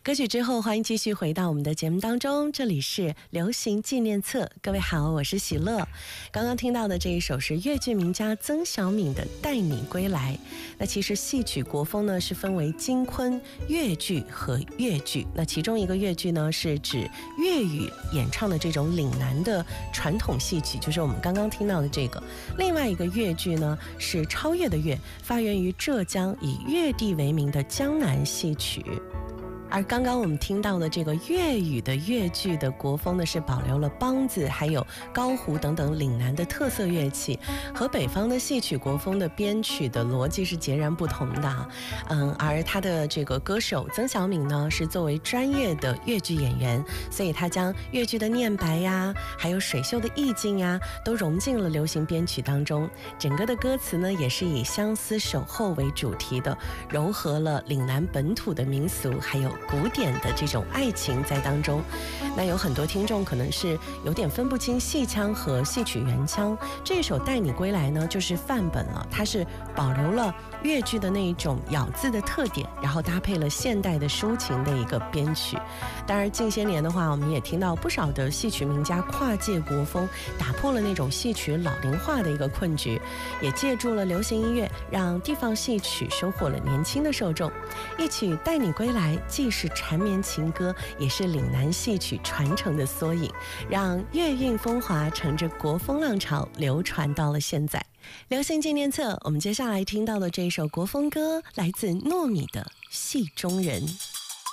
歌曲之后，欢迎继续回到我们的节目当中，这里是流行纪念册。各位好，我是喜乐。刚刚听到的这一首是粤剧名家曾小敏的《带你归来》。那其实戏曲国风呢是分为京昆、粤剧和粤剧。那其中一个粤剧呢是指粤语演唱的这种岭南的传统戏曲，就是我们刚刚听到的这个。另外一个粤剧呢是超越的粤，发源于浙江，以粤地为名的江南戏曲。而刚刚我们听到的这个粤语的粤剧的国风呢，是保留了梆子还有高胡等等岭南的特色乐器，和北方的戏曲国风的编曲的逻辑是截然不同的。而他的这个歌手曾小敏呢，是作为专业的粤剧演员，所以他将粤剧的念白呀，还有水袖的意境呀，都融进了流行编曲当中。整个的歌词呢，也是以相思守候为主题的，糅合了岭南本土的民俗，还有古典的这种爱情在当中。那有很多听众可能是有点分不清戏腔和戏曲原腔，这首《带你归来》呢就是范本了，它是保留了粤剧的那一种咬字的特点，然后搭配了现代的抒情的一个编曲。当然近些年的话，我们也听到不少的戏曲名家跨界国风，打破了那种戏曲老龄化的一个困局，也借助了流行音乐，让地方戏曲收获了年轻的受众。一曲《带你归来》既是缠绵情歌，也是岭南戏曲传承的缩影，让粤韵风华乘着国风浪潮流传到了现在。流行纪念册，我们接下来听到的这首国风歌来自糯米的《戏中人》。